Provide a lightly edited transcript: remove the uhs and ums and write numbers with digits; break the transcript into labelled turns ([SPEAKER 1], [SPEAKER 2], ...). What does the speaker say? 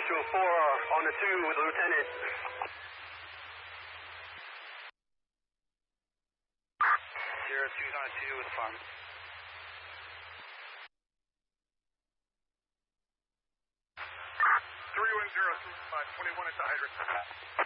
[SPEAKER 1] Mutual 4 on the 2 with Lieutenant. 02's on a 2 with Farm.
[SPEAKER 2] 310, 21 at the hydrant.